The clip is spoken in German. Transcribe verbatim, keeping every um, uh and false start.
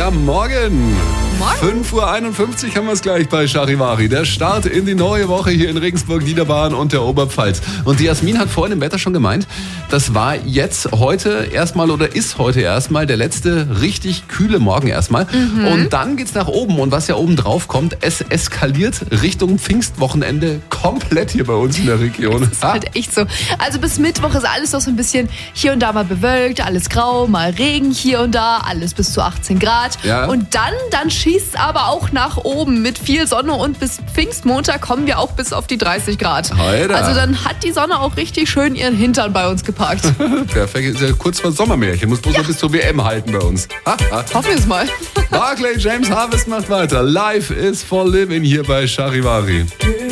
Ja, morgen. Morgen. fünf Uhr einundfünfzig haben wir es gleich bei Charivari. Der Start in die neue Woche hier in Regensburg, Niederbayern und der Oberpfalz. Und die Jasmin hat vorhin im Wetter schon gemeint, das war jetzt heute erstmal oder ist heute erstmal der letzte richtig kühle Morgen erstmal. Mhm. Und dann geht's nach oben. Und was ja oben drauf kommt, es eskaliert Richtung Pfingstwochenende komplett hier bei uns in der Region. Das ist halt echt so. Also bis Mittwoch ist alles noch so ein bisschen hier und da mal bewölkt, alles grau, mal Regen hier und da, alles bis zu achtzehn Grad. Ja. Und dann, dann schießt aber auch nach oben mit viel Sonne und bis Pfingstmontag kommen wir auch bis auf die dreißig Grad. Alter. Also dann hat die Sonne auch richtig schön ihren Hintern bei uns gepackt. Perfekt, ist ja kurz vor Sommermärchen, muss bloß Ja. noch bis zur W M halten bei uns. Ha, ha. Hoffen wir es mal. Barclay James Harvest macht weiter. Life is for living hier bei Charivari.